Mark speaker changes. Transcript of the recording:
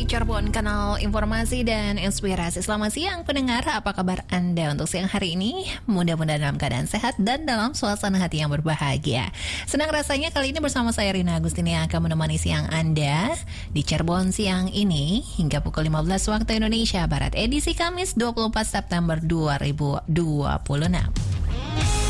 Speaker 1: dari Cirebon, kanal informasi dan inspirasi. Selamat siang pendengar, apa kabar Anda untuk siang hari ini? Mudah-mudahan dalam keadaan sehat dan dalam suasana hati yang berbahagia. Senang rasanya kali ini bersama saya Rina Agustini yang akan menemani siang Anda di Cirebon siang ini hingga pukul 15 waktu Indonesia Barat, edisi Kamis 24 September 2026.